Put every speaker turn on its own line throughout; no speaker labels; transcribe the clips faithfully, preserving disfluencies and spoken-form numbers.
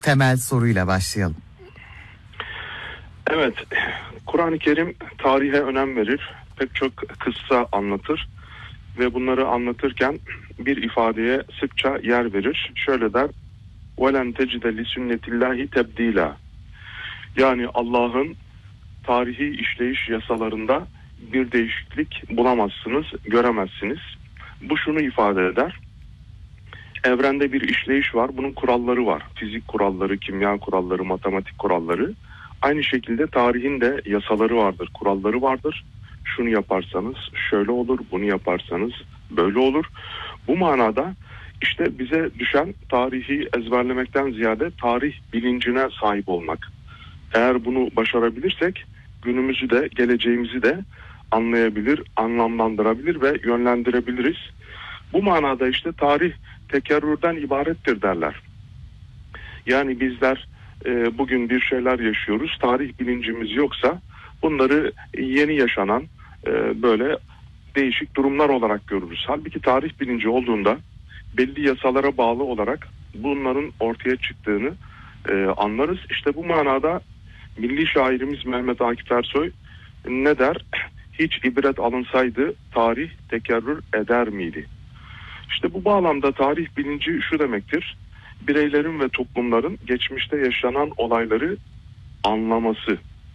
Temel soruyla başlayalım.
Evet, Kur'an-ı Kerim tarihe önem verir, pek çok kıssa anlatır ve bunları anlatırken bir ifadeye sıkça yer verir. Şöyle der: وَلَنْ تَجِدَ لِسُنَّةِ اللّٰهِ تَبْد۪يلًا. Yani Allah'ın tarihi işleyiş yasalarında bir değişiklik bulamazsınız, göremezsiniz. Bu şunu ifade eder: evrende bir işleyiş var, bunun kuralları var. Fizik kuralları, kimya kuralları, matematik kuralları. Aynı şekilde tarihin de yasaları vardır, kuralları vardır. Şunu yaparsanız şöyle olur, bunu yaparsanız böyle olur. Bu manada işte bize düşen tarihi ezberlemekten ziyade tarih bilincine sahip olmak. Eğer bunu başarabilirsek günümüzü de geleceğimizi de anlayabilir, anlamlandırabilir ve yönlendirebiliriz. Bu manada işte tarih tekerrürden ibarettir derler. Yani bizler e, bugün bir şeyler yaşıyoruz. Tarih bilincimiz yoksa bunları yeni yaşanan e, böyle değişik durumlar olarak görürüz. Halbuki tarih bilinci olduğunda belli yasalara bağlı olarak bunların ortaya çıktığını e, anlarız. İşte bu manada milli şairimiz Mehmet Akif Ersoy ne der? Hiç ibret alınsaydı tarih tekerrür eder miydi? İşte bu bağlamda tarih bilinci şu demektir: bireylerin ve toplumların geçmişte yaşanan olayları anlaması,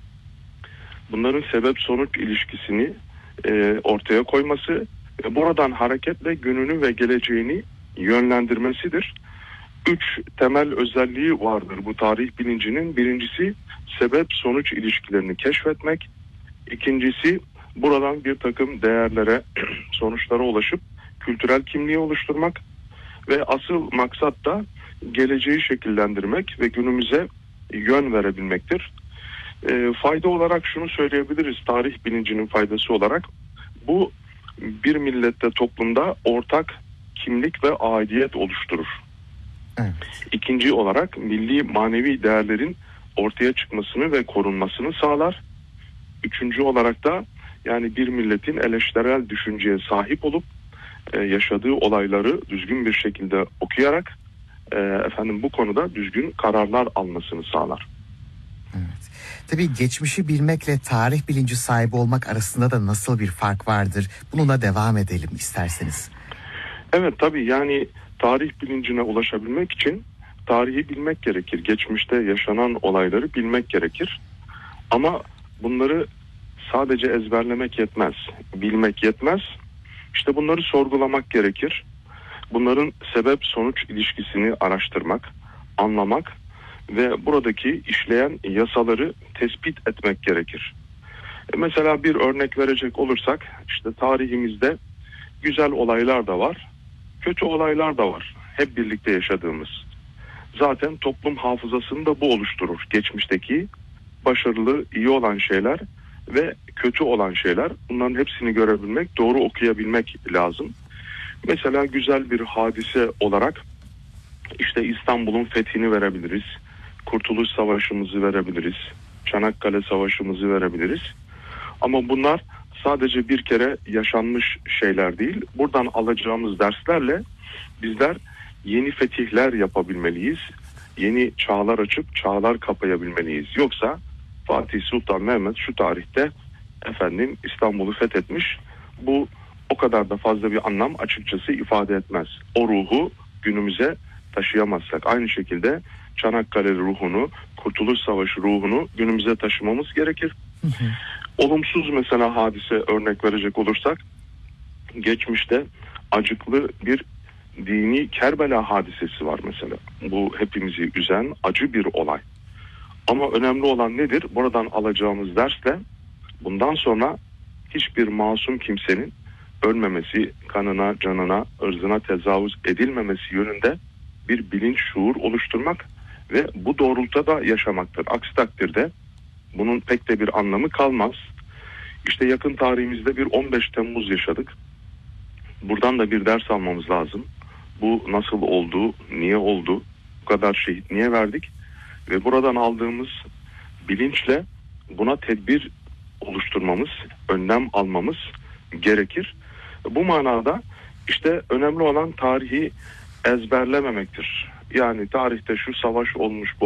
bunların sebep sonuç ilişkisini e, ortaya koyması ve buradan hareketle gününü ve geleceğini yönlendirmesidir. Üç temel özelliği vardır bu tarih bilincinin. Birincisi sebep sonuç ilişkilerini keşfetmek. İkincisi buradan bir takım değerlere, sonuçlara ulaşıp kültürel kimliği oluşturmak ve asıl maksat da geleceği şekillendirmek ve günümüze yön verebilmektir. E, fayda olarak şunu söyleyebiliriz, tarih bilincinin faydası olarak: bu bir millette, toplumda ortak kimlik ve aidiyet oluşturur. Evet. İkinci olarak milli manevi değerlerin ortaya çıkmasını ve korunmasını sağlar. Üçüncü olarak da yani bir milletin eleştirel düşünceye sahip olup e, yaşadığı olayları düzgün bir şekilde okuyarak e, efendim bu konuda düzgün kararlar almasını sağlar.
Evet. Tabii geçmişi bilmekle tarih bilinci sahibi olmak arasında da nasıl bir fark vardır? Bununla devam edelim isterseniz.
Evet, tabii yani tarih bilincine ulaşabilmek için tarihi bilmek gerekir. Geçmişte yaşanan olayları bilmek gerekir. Ama bunları sadece ezberlemek yetmez, bilmek yetmez. İşte bunları sorgulamak gerekir. Bunların sebep sonuç ilişkisini araştırmak, anlamak ve buradaki işleyen yasaları tespit etmek gerekir. E mesela bir örnek verecek olursak, işte tarihimizde güzel olaylar da var, kötü olaylar da var. Hep birlikte yaşadığımız. Zaten toplum hafızasını da bu oluşturur. Geçmişteki başarılı, iyi olan şeyler ve kötü olan şeyler, bunların hepsini görebilmek, doğru okuyabilmek lazım. Mesela güzel bir hadise olarak işte İstanbul'un fethini verebiliriz. Kurtuluş Savaşı'mızı verebiliriz. Çanakkale Savaşı'mızı verebiliriz. Ama bunlar sadece bir kere yaşanmış şeyler değil. Buradan alacağımız derslerle bizler yeni fetihler yapabilmeliyiz. Yeni çağlar açıp çağlar kapayabilmeliyiz. Yoksa Fatih Sultan Mehmet şu tarihte efendim İstanbul'u fethetmiş, bu o kadar da fazla bir anlam açıkçası ifade etmez. O ruhu günümüze taşıyamazsak, aynı şekilde Çanakkale ruhunu, Kurtuluş Savaşı ruhunu günümüze taşımamız gerekir. Hı hı. Olumsuz mesela hadise örnek verecek olursak, geçmişte acıklı bir dini Kerbela hadisesi var mesela. Bu hepimizi üzen acı bir olay. Ama önemli olan nedir? Buradan alacağımız dersle bundan sonra hiçbir masum kimsenin ölmemesi, kanına, canına, ırzına tecavüz edilmemesi yönünde bir bilinç, şuur oluşturmak ve bu doğrultuda yaşamaktır. Aksi takdirde bunun pek de bir anlamı kalmaz. İşte yakın tarihimizde bir on beş Temmuz yaşadık. Buradan da bir ders almamız lazım. Bu nasıl oldu, niye oldu, bu kadar şehit niye verdik? Ve buradan aldığımız bilinçle buna tedbir oluşturmamız, önlem almamız gerekir. Bu manada işte önemli olan tarihi ezberlememektir. Yani tarihte şu savaş olmuş, bu